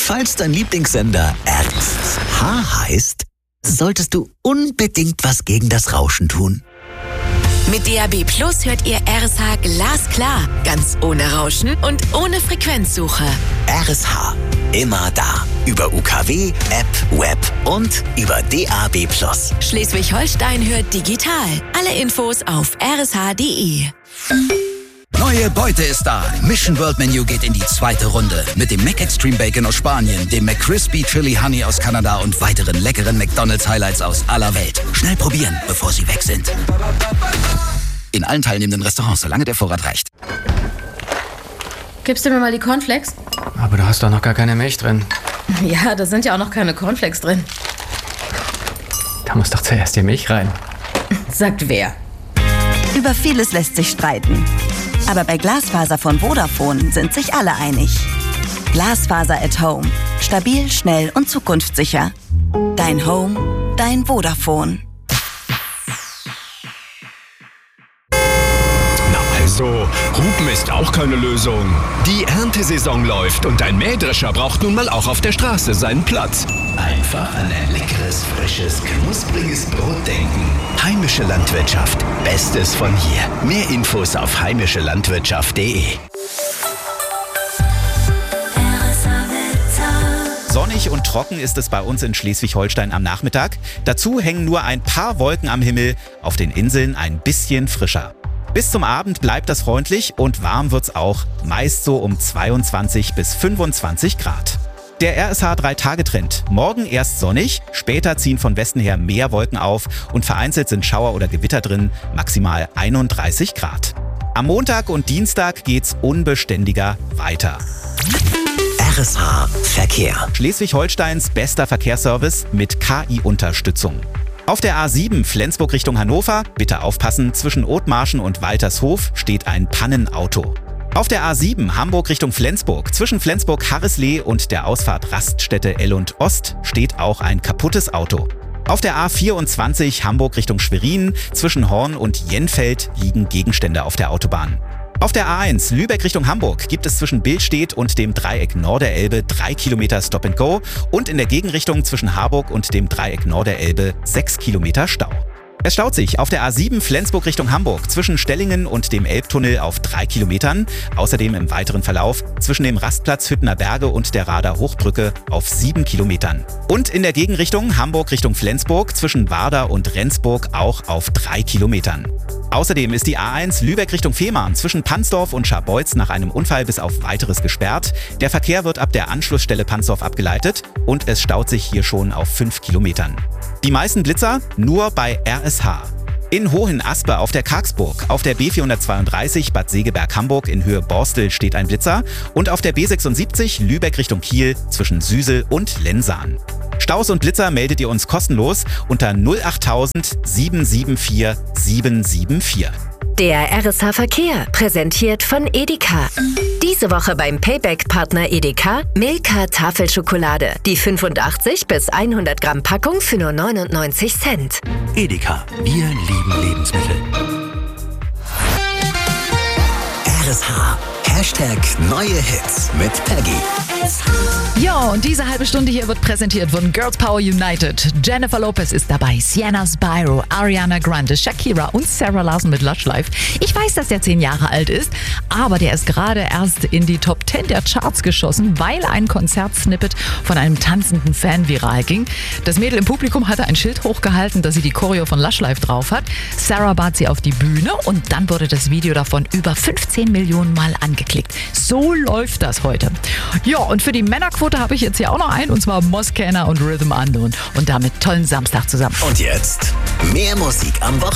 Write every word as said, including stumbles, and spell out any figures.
falls dein Lieblingssender R S H heißt, solltest du unbedingt was gegen das Rauschen tun. Mit D A B Plus hört ihr R S H glasklar, ganz ohne Rauschen und ohne Frequenzsuche. R S H, immer da. Über U K W, App, Web und über D A B Plus. Schleswig-Holstein hört digital. Alle Infos auf r s h punkt d e. Neue Beute ist da. Mission World Menu geht in die zweite Runde. Mit dem Mac Extreme Bacon aus Spanien, dem McCrispy Chili Honey aus Kanada und weiteren leckeren McDonald's Highlights aus aller Welt. Schnell probieren, bevor sie weg sind. In allen teilnehmenden Restaurants, solange der Vorrat reicht. Gibst du mir mal die Cornflakes? Aber da hast doch noch gar keine Milch drin. Ja, da sind ja auch noch keine Cornflakes drin. Da muss doch zuerst die Milch rein. Sagt wer? Über vieles lässt sich streiten. Aber bei Glasfaser von Vodafone sind sich alle einig. Glasfaser at Home. Stabil, schnell und zukunftssicher. Dein Home, dein Vodafone. Also, Hupen ist auch keine Lösung. Die Erntesaison läuft und ein Mähdrescher braucht nun mal auch auf der Straße seinen Platz. Einfach an ein leckeres, frisches, knuspriges Brot denken. Heimische Landwirtschaft. Bestes von hier. Mehr Infos auf heimische landwirtschaft punkt d e. Sonnig und trocken ist es bei uns in Schleswig-Holstein am Nachmittag. Dazu hängen nur ein paar Wolken am Himmel, auf den Inseln ein bisschen frischer. Bis zum Abend bleibt das freundlich und warm wird's auch, meist so um zweiundzwanzig bis fünfundzwanzig Grad. Der R S H drei Tage Trend. Morgen erst sonnig, später ziehen von Westen her mehr Wolken auf und vereinzelt sind Schauer oder Gewitter drin, maximal einunddreißig Grad. Am Montag und Dienstag geht's unbeständiger weiter. R S H Verkehr. Schleswig-Holsteins bester Verkehrsservice mit K I-Unterstützung. Auf der A sieben Flensburg Richtung Hannover, bitte aufpassen, zwischen Othmarschen und Waltershof steht ein Pannenauto. Auf der A sieben Hamburg Richtung Flensburg, zwischen Flensburg-Harrisleh und der Ausfahrt Raststätte Ellund Ost steht auch ein kaputtes Auto. Auf der A vierundzwanzig Hamburg Richtung Schwerin, zwischen Horn und Jenfeld liegen Gegenstände auf der Autobahn. Auf der A eins Lübeck Richtung Hamburg gibt es zwischen Billstedt und dem Dreieck Norderelbe drei Kilometer Stop and Go und in der Gegenrichtung zwischen Harburg und dem Dreieck Norderelbe sechs Kilometer Stau. Es staut sich auf der A sieben Flensburg Richtung Hamburg zwischen Stellingen und dem Elbtunnel auf drei Kilometern, außerdem im weiteren Verlauf zwischen dem Rastplatz Hüttener Berge und der Rader Hochbrücke auf sieben Kilometern. Und in der Gegenrichtung Hamburg Richtung Flensburg zwischen Warder und Rendsburg auch auf drei Kilometern. Außerdem ist die A eins Lübeck Richtung Fehmarn zwischen Pansdorf und Scharbeutz nach einem Unfall bis auf Weiteres gesperrt. Der Verkehr wird ab der Anschlussstelle Pansdorf abgeleitet und es staut sich hier schon auf fünf Kilometern. Die meisten Blitzer nur bei R S H. In Hohenaspe auf der Karksburg, auf der B vierhundertzweiunddreißig Bad Segeberg-Hamburg in Höhe Borstel steht ein Blitzer und auf der B sechsundsiebzig Lübeck Richtung Kiel zwischen Süsel und Lensahn. Staus und Blitzer meldet ihr uns kostenlos unter null achttausend sieben sieben vier sieben sieben vier. Der R S H Verkehr, präsentiert von Edeka. Diese Woche beim Payback-Partner Edeka Milka Tafelschokolade. Die fünfundachtzig bis hundert Gramm Packung für nur neunundneunzig Cent. Edeka, wir lieben Lebensmittel. R S H, Hashtag neue Hits mit Peggy. Ja, und diese halbe Stunde hier wird präsentiert von Girls Power United. Jennifer Lopez ist dabei, Sienna Spyro, Ariana Grande, Shakira und Sarah Larson mit Lush Life. Ich weiß, dass der zehn Jahre alt ist, aber der ist gerade erst in die Top zehn der Charts geschossen, weil ein Konzertsnippet von einem tanzenden Fan viral ging. Das Mädel im Publikum hatte ein Schild hochgehalten, dass sie die Choreo von Lush Life drauf hat. Sarah bat sie auf die Bühne und dann wurde das Video davon über fünfzehn Millionen Mal angeklickt. So läuft das heute. Ja, und für die Männerquote habe ich jetzt hier auch noch einen, und zwar Moskana und Rhythm Unknown. Und damit tollen Samstag zusammen. Und jetzt mehr Musik am Wochenende.